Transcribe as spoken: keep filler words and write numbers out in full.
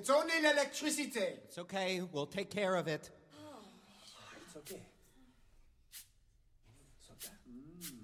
It's only electricity. It's okay. We'll take care of it. It's okay. It's okay. Mm.